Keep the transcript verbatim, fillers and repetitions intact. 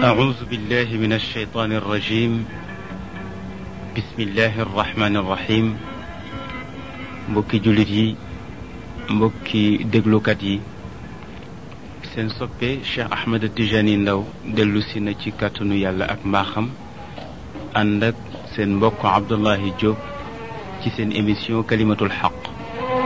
أعوذ بالله من الشيطان الرجيم بسم الله الرحمن الرحيم mbokki jullit yi mbokki déglukat yi seen soppe Cheikh Ahmed Tijani Ndaw dellu si na ci kàttanu yàlla ak mbaaxam ànd ak seen mbokk Abdullahi Diop ci seen émission kalimatul xaq